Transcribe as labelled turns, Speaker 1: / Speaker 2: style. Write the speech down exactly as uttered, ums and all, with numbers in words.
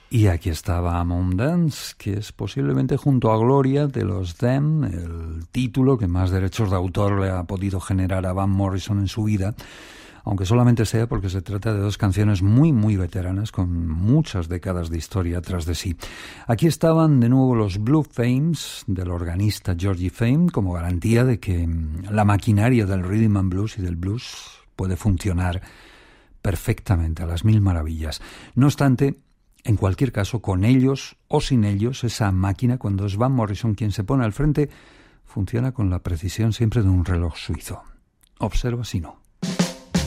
Speaker 1: Y aquí estaba Among Dance, que es posiblemente junto a Gloria de los Them, el título que más derechos de autor le ha podido generar a Van Morrison en su vida, aunque solamente sea porque se trata de dos canciones muy muy veteranas con muchas décadas de historia tras de sí. Aquí estaban de nuevo los Blue Fames del organista Georgie Fame como garantía de que la maquinaria del rhythm and blues y del blues puede funcionar perfectamente a las mil maravillas. No obstante, en cualquier caso, con ellos o sin ellos, esa máquina, cuando es Van Morrison quien se pone al frente, funciona con la precisión siempre de un reloj suizo. Observa si no.